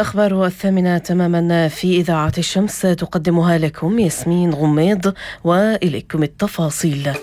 أخبار 8 تماما في إذاعة الشمس تقدمها لكم ياسمين غميض، وإليكم التفاصيل.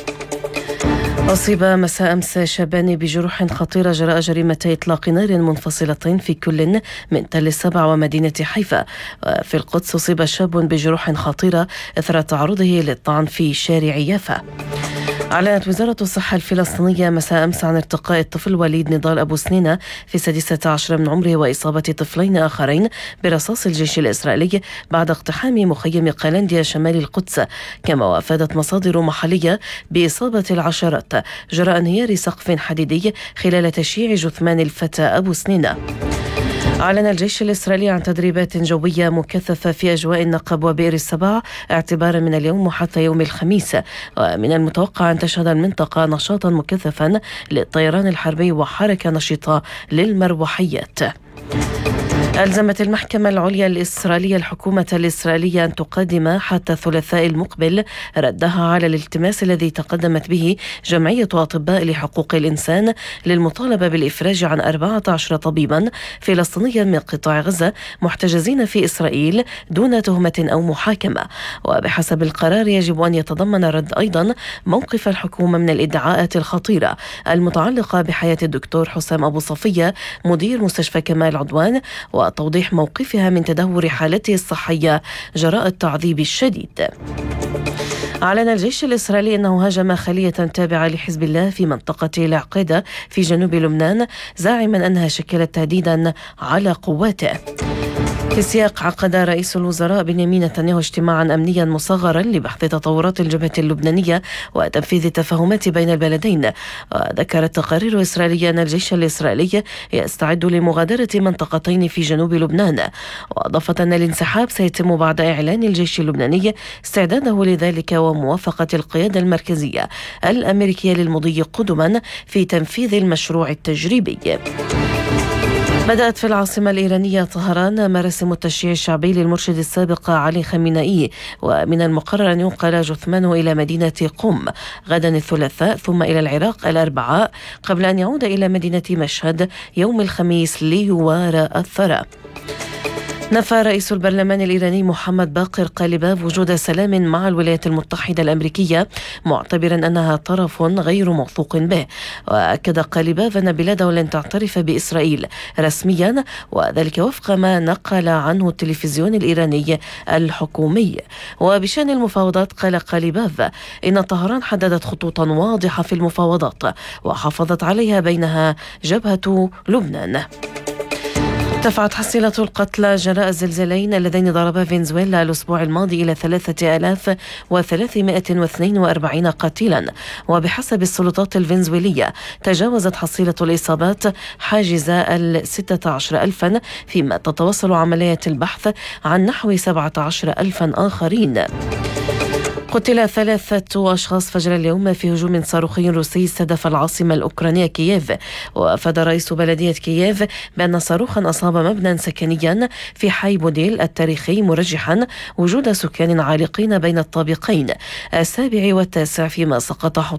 أصيب مساء أمس شابان بجروح خطيرة جراء جريمتي إطلاق نار منفصلتين في كل من تل السبع ومدينة حيفا. في القدس أصيب شاب بجروح خطيرة إثر تعرضه للطعن في شارع يافا. أعلنت وزارة الصحة الفلسطينية مساء أمس عن ارتقاء الطفل وليد نضال أبو سنينة في 16 من عمره وإصابة طفلين آخرين برصاص الجيش الإسرائيلي بعد اقتحام مخيم قلنديا شمال القدس. كما وافدت مصادر محلية بإصابة العشرات جراء انهيار سقف حديدي خلال تشييع جثمان الفتى أبو سنينة. أعلن الجيش الإسرائيلي عن تدريبات جوية مكثفة في أجواء النقب وبئر السبع اعتبارا من اليوم وحتى يوم الخميس، ومن المتوقع أن تشهد المنطقة نشاطا مكثفا للطيران الحربي وحركة نشطة للمروحيات. ألزمت المحكمة العليا الإسرائيلية الحكومة الإسرائيلية أن تقدم حتى الثلاثاء المقبل ردها على الالتماس الذي تقدمت به جمعية أطباء لحقوق الإنسان للمطالبة بالإفراج عن 14 طبيبا فلسطينيا من قطاع غزة محتجزين في إسرائيل دون تهمة أو محاكمة. وبحسب القرار يجب أن يتضمن الرد أيضا موقف الحكومة من الادعاءات الخطيرة المتعلقة بحياة الدكتور حسام أبو صفية مدير مستشفى كمال عدوان، وتوضيح موقفها من تدهور حالته الصحية جراء التعذيب الشديد. أعلن الجيش الإسرائيلي أنه هاجم خلية تابعة لحزب الله في منطقة العقيدة في جنوب لبنان، زاعما أنها شكلت تهديدا على قواته. في سياق عقد رئيس الوزراء بنيامين نتنياهو اجتماعا أمنيا مصغرا لبحث تطورات الجبهة اللبنانية وتنفيذ التفاهمات بين البلدين. وذكرت تقارير إسرائيلية أن الجيش الإسرائيلي يستعد لمغادرة منطقتين في جنوب لبنان، وأضافت أن الانسحاب سيتم بعد إعلان الجيش اللبناني استعداده لذلك وموافقة القيادة المركزية الأمريكية للمضي قدما في تنفيذ المشروع التجريبي. بدأت في العاصمة الإيرانية طهران مراسم التشييع الشعبي للمرشد السابق علي خامنئي، ومن المقرر أن ينقل جثمانه إلى مدينة قم غدا الثلاثاء ثم إلى العراق الأربعاء قبل أن يعود إلى مدينة مشهد يوم الخميس ليوارى الثرى. نفى رئيس البرلمان الإيراني محمد باقر قالباف وجود سلام مع الولايات المتحدة الأمريكية، معتبرا أنها طرف غير موثوق به. وأكد قالباف أن بلاده لن تعترف بإسرائيل رسميا، وذلك وفق ما نقل عنه التلفزيون الإيراني الحكومي. وبشأن المفاوضات قال قالباف إن طهران حددت خطوطا واضحة في المفاوضات وحافظت عليها بينها جبهة لبنان. ارتفعت حصيلة القتلى جراء الزلزالين اللذين ضربا فنزويلا الأسبوع الماضي إلى 3342 قتيلا، وبحسب السلطات الفنزويلية تجاوزت حصيلة الإصابات حاجز 16,000، فيما تتواصل عمليات البحث عن نحو 17,000 آخرين. قتل 3 أشخاص فجر اليوم في هجوم صاروخي روسي استهدف العاصمة الأوكرانية كييف. وأفاد رئيس بلدية كييف بأن صاروخا أصاب مبنى سكنيا في حي بوديل التاريخي، مرجحا وجود سكان عالقين بين الطابقين 7 و9، فيما سقط